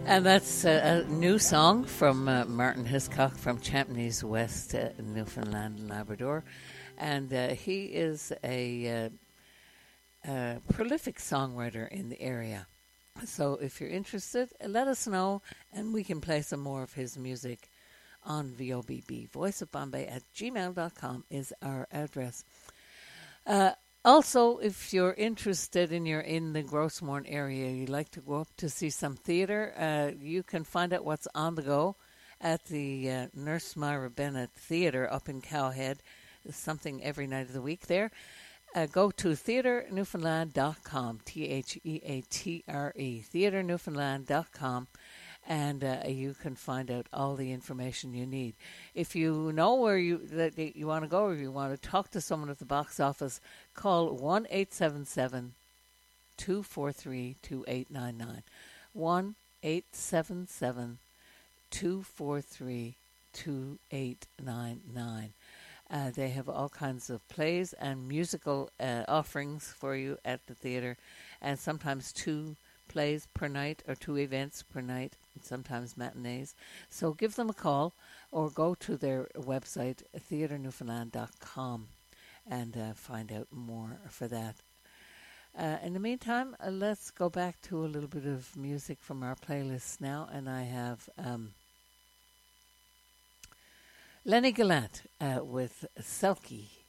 And that's a new song from Martin Hiscock from Champneys West, Newfoundland and Labrador. And he is a prolific songwriter in the area. So if you're interested, let us know and we can play some more of his music on VOBB. voiceofbombay@gmail.com is our address. Also, if you're interested and you're in the Grossmorn area, you'd like to go up to see some theatre, you can find out what's on the go at the Nurse Myra Bennett Theatre up in Cowhead. There's something every night of the week there. Go to theatrenewfoundland.com, THEATRE, theatrenewfoundland.com, and you can find out all the information you need. If you know where you want to go, or you want to talk to someone at the box office, call 1-877-243-2899. 1-877-243-2899. They have all kinds of plays and musical offerings for you at the theater, and sometimes 2 plays per night or 2 events per night, and sometimes matinees. So give them a call or go to their website, theatrenewfoundland.com, and find out more for that. In the meantime, let's go back to a little bit of music from our playlist now, and I have Lenny Gallant with Selkie.